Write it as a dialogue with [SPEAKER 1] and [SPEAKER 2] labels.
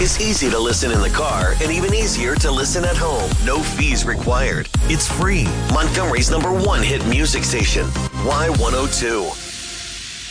[SPEAKER 1] is easy to listen in the car and even easier to listen at home. No fees required. It's free. Montgomery's #1 hit music station, Y102.